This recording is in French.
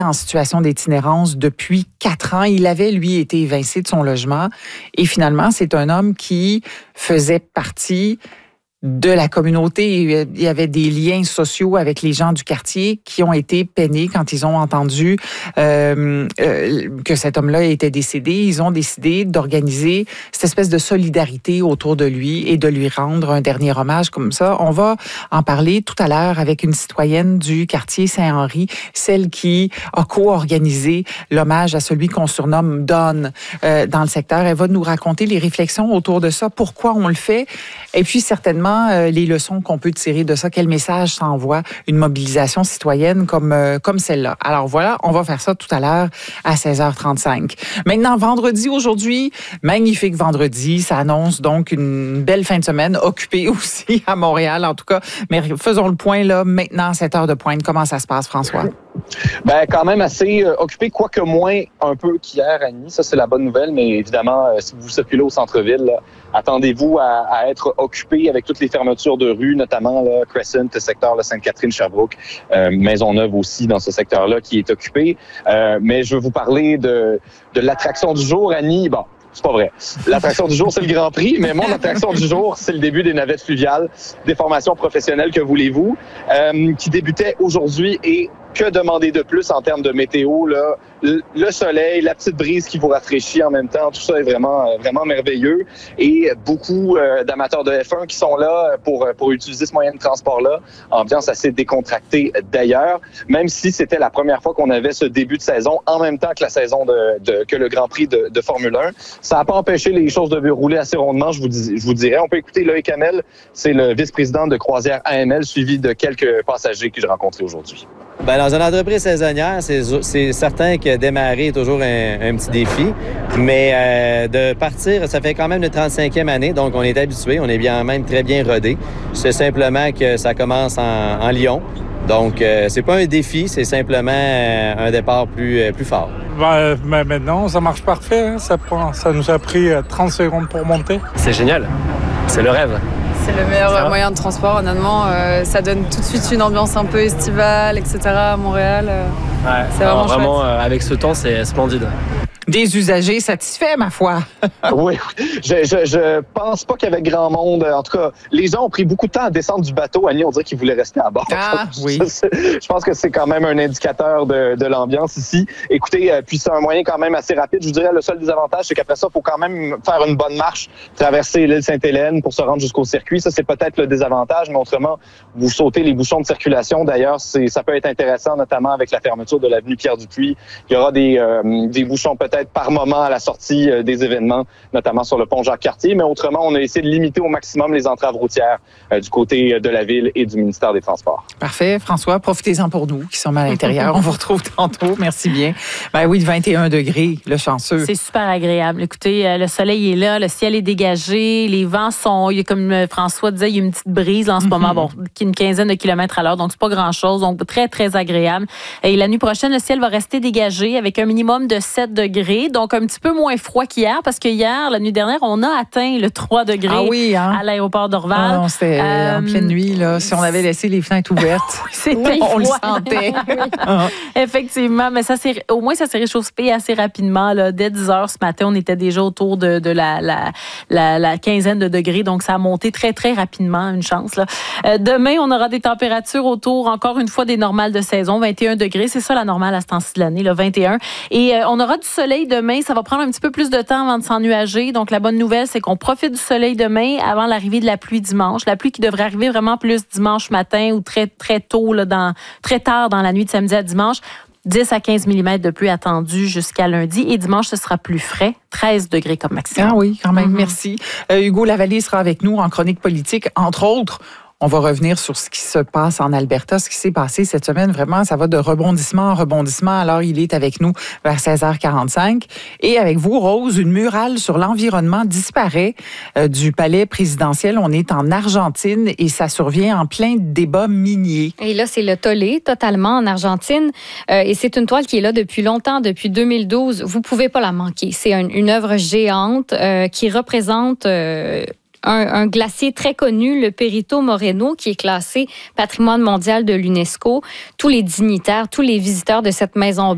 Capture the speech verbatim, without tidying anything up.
en situation d'itinérance depuis quatre ans. Il avait, lui, été évincé de son logement. Et finalement, c'est un homme qui faisait partie de la communauté. Il y avait des liens sociaux avec les gens du quartier qui ont été peinés quand ils ont entendu euh, euh, que cet homme-là était décédé. Ils ont décidé d'organiser cette espèce de solidarité autour de lui et de lui rendre un dernier hommage comme ça. On va en parler tout à l'heure avec une citoyenne du quartier Saint-Henri, celle qui a co-organisé l'hommage à celui qu'on surnomme Don euh, dans le secteur. Elle va nous raconter les réflexions autour de ça, pourquoi on le fait, et puis certainement Euh, les leçons qu'on peut tirer de ça, quel message s'envoie une mobilisation citoyenne comme, euh, comme celle-là. Alors voilà, on va faire ça tout à l'heure à seize heures trente-cinq. Maintenant, vendredi aujourd'hui, magnifique vendredi, ça annonce donc une belle fin de semaine, occupée aussi à Montréal en tout cas. Mais faisons le point là, maintenant, sept heures de pointe. Comment ça se passe, François? Ben, quand même assez euh, occupé, quoique moins un peu qu'hier, Annie. Ça, c'est la bonne nouvelle, mais évidemment, euh, si vous circulez au centre-ville, là, attendez-vous à, à être occupé avec toutes les fermetures de rue, notamment là, Crescent, le secteur là, Sainte-Catherine, Sherbrooke, euh, Maisonneuve aussi dans ce secteur-là qui est occupé. Euh, mais je veux vous parler de, de l'attraction du jour, Annie. Bon, c'est pas vrai. L'attraction du jour, c'est le Grand Prix, mais mon attraction du jour, c'est le début des navettes fluviales, des formations professionnelles, que voulez-vous, euh, qui débutaient aujourd'hui. Et que demander de plus en termes de météo, là? Le soleil, la petite brise qui vous rafraîchit en même temps, tout ça est vraiment, vraiment merveilleux. Et beaucoup euh, d'amateurs de F un qui sont là pour, pour utiliser ce moyen de transport-là. Ambiance assez décontractée d'ailleurs, même si c'était la première fois qu'on avait ce début de saison en même temps que la saison de, de que le Grand Prix de, de Formule un. Ça n'a pas empêché les choses de rouler assez rondement, je vous, dis, je vous dirais. On peut écouter Loïc Hamel, c'est le vice-président de Croisière A M L, suivi de quelques passagers que j'ai rencontrés aujourd'hui. Bien, dans une entreprise saisonnière, c'est, c'est certain que démarrer est toujours un, un petit défi, mais euh, de partir, ça fait quand même notre trente-cinquième année, donc on est habitué, on est bien même très bien rodé. C'est simplement que ça commence en, en Lyon, donc euh, c'est pas un défi, c'est simplement euh, un départ plus, euh, plus fort. Ben, ben maintenant, ça marche parfait, hein. ça, prend, ça nous a pris trente secondes pour monter. C'est génial, c'est le rêve. C'est le meilleur moyen de transport, honnêtement. Euh, ça donne tout de suite une ambiance un peu estivale, et cetera à Montréal. Euh, ouais, c'est vraiment, vraiment euh, avec ce temps, c'est splendide. Des usagers satisfaits, ma foi. Oui, je, je, je pense pas qu'il y avait grand monde. En tout cas, les gens ont pris beaucoup de temps à descendre du bateau. Annie, on dirait qu'ils voulaient rester à bord. Ah, oui. Je pense que c'est quand même un indicateur de, de l'ambiance ici. Écoutez, puis c'est un moyen quand même assez rapide. Je vous dirais, le seul désavantage, c'est qu'après ça, il faut quand même faire une bonne marche, traverser l'île Sainte-Hélène pour se rendre jusqu'au circuit. Ça, c'est peut-être le désavantage, mais autrement, vous sautez les bouchons de circulation. D'ailleurs, c'est, ça peut être intéressant, notamment avec la fermeture de l'avenue Pierre-Dupuis. Il y aura des, euh, des bouchons peut-être par moment à la sortie euh, des événements, notamment sur le pont Jacques-Cartier. Mais autrement, on a essayé de limiter au maximum les entraves routières euh, du côté de la ville et du ministère des Transports. Parfait. François, profitez-en pour nous qui sommes à l'intérieur. On vous retrouve tantôt. Merci bien. Ben oui, vingt et un degrés, le chanceux. C'est super agréable. Écoutez, euh, le soleil est là, le ciel est dégagé, les vents sont, il y a, comme François disait, il y a une petite brise là, en ce mm-hmm. moment, bon, qui est une quinzaine de kilomètres à l'heure, donc c'est pas grand-chose, donc très, très agréable. Et la nuit prochaine, le ciel va rester dégagé avec un minimum de sept degrés, donc un petit peu moins froid qu'hier, parce que hier, la nuit dernière, on a atteint le trois degrés ah oui, hein? à l'aéroport d'Orval. Ah non, c'était euh, en pleine nuit, là. Si on avait laissé les fenêtres ouvertes, c'était on le froid. sentait. Effectivement, mais ça s'est, au moins, ça s'est réchauffé assez rapidement. Là. Dès dix heures ce matin, on était déjà autour de, de la, la, la, la quinzaine de degrés, donc ça a monté très, très rapidement, une chance. Là. Euh, demain, on aura des températures autour, encore une fois, des normales de saison, vingt et un degrés. C'est ça la normale à ce temps-ci de l'année, là, vingt et un. Et euh, on aura du soleil demain. Ça va prendre un petit peu plus de temps avant de s'ennuager. Donc, la bonne nouvelle, c'est qu'on profite du soleil demain avant l'arrivée de la pluie dimanche. La pluie qui devrait arriver vraiment plus dimanche matin ou très, très tôt, là, dans, très tard dans la nuit de samedi à dimanche. dix à quinze millimètres de pluie attendus jusqu'à lundi. Et dimanche, ce sera plus frais, treize degrés comme maximum. Ah oui, quand même, mm-hmm. merci. Euh, Hugo Lavallée sera avec nous en chronique politique, entre autres. On va revenir sur ce qui se passe en Alberta, ce qui s'est passé cette semaine. Vraiment, ça va de rebondissement en rebondissement. Alors, il est avec nous vers seize heures quarante-cinq. Et avec vous, Rose, une murale sur l'environnement disparaît euh, du palais présidentiel. On est en Argentine et ça survient en plein débat minier. Et là, c'est le tollé, totalement en Argentine. Euh, et c'est une toile qui est là depuis longtemps, depuis deux mille douze. Vous pouvez pas la manquer. C'est un, une œuvre géante euh, qui représente... Euh, Un, un glacier très connu, le Perito Moreno, qui est classé patrimoine mondial de l'UNESCO. Tous les dignitaires, tous les visiteurs de cette maison